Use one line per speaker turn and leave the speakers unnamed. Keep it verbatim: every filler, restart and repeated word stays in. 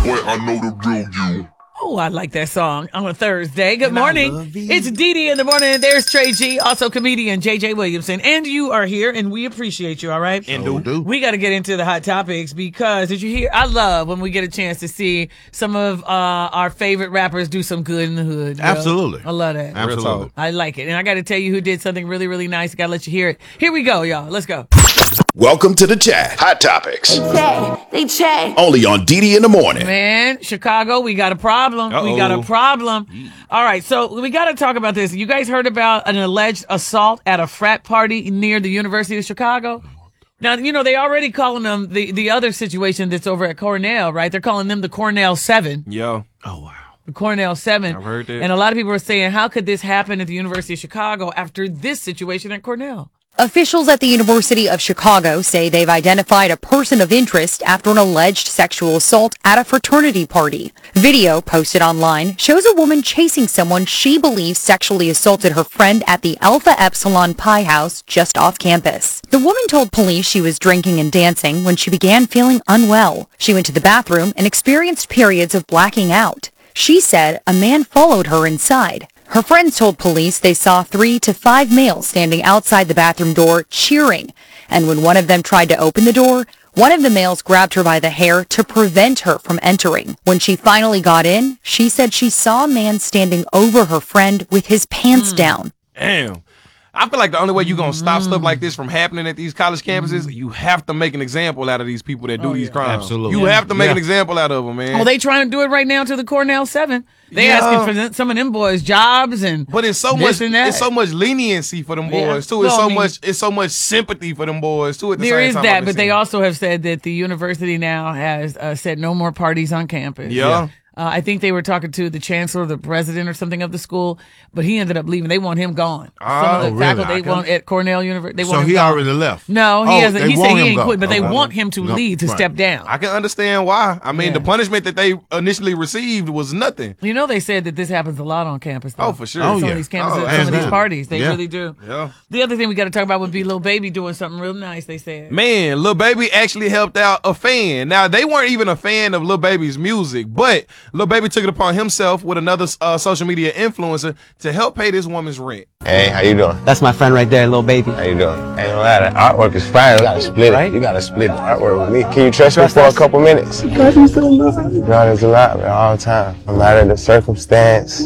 but I know the real you.
Oh, I like that song on a Thursday. Good morning. It's Dee Dee in the morning. And there's Trey G, also comedian J J Williamson. And you are here, and we appreciate you, all right?
And do. do.
We got to get into the hot topics because, did you hear? I love when we get a chance to see some of uh, our favorite rappers do some good in the hood. Yo.
Absolutely.
I love that.
Absolutely.
I like it. And I got to tell you who did something really, really nice. I got to let you hear it. Here we go, y'all. Let's go.
Welcome to the chat. Hot Topics.
They check. They check.
Only on Dee Dee in the morning.
Man, Chicago, we got a problem.
Uh-oh.
We got a problem. All right, so we got to talk about this. You guys heard about an alleged assault at a frat party near the University of Chicago? Now, you know, they already calling them the, the other situation that's over at Cornell, right? They're calling them the Cornell Seven.
Yo. Oh, wow.
The Cornell Seven.
I've heard that.
And a lot of people are saying, how could this happen at the University of Chicago after this situation at Cornell?
Officials at the University of Chicago say they've identified a person of interest after an alleged sexual assault at a fraternity party. Video posted online shows a woman chasing someone she believes sexually assaulted her friend at the Alpha Epsilon Pi House just off campus. The woman told police she was drinking and dancing when she began feeling unwell. She went to the bathroom and experienced periods of blacking out. She said a man followed her inside. Her friends told police they saw three to five males standing outside the bathroom door cheering, and when one of them tried to open the door, one of the males grabbed her by the hair to prevent her from entering. When she finally got in, she said she saw a man standing over her friend with his pants mm. down.
Damn. I feel like the only way you're going to stop mm. stuff like this from happening at these college campuses, mm. you have to make an example out of these people that do
oh,
these
yeah.
crimes.
Absolutely.
You
yeah.
have to make
yeah.
an example out of them, man.
Well, they trying to do it right now to the Cornell Seven. They
yeah.
asking for them, some of them boys jobs and
but it's so much it's so much leniency for them boys yeah. too. It's well, so I mean, much it's so much sympathy for them boys too. At the
there
same
is
time
that, but they also have said that the university now has uh, said no more parties on campus.
Yeah. yeah.
Uh, I think they were talking to the chancellor, the president, or something of the school, but he ended up leaving. They want him gone.
Oh,
Some of the
really?
faculty they want at Cornell University. They
so
want him
he
gone.
already left.
No, he
oh,
hasn't. He said he ain't quit, but
okay.
they want him to
no,
leave to
right.
step down.
I can understand why. I mean,
yeah.
the punishment that they initially received was nothing.
You know, they said that this happens a lot on campus. Though.
Oh, for sure.
Some
oh, yeah.
of these campuses,
oh,
some of these parties, they
yeah.
really do.
Yeah.
The other thing we got to talk about would be Lil Baby doing something real nice. They said,
man, Lil Baby actually helped out a fan. Now they weren't even a fan of Lil Baby's music, but Lil Baby took it upon himself with another uh, social media influencer to help pay this woman's rent.
Hey, how you doing?
That's my friend right there, Lil Baby.
How you doing? Ain't no lie, the artwork is fire. You gotta split it. You gotta split the artwork with me. Can you trust, trust me for us? a couple minutes? Trust me so much. No, there's a lot, man, all the time. No matter the circumstance.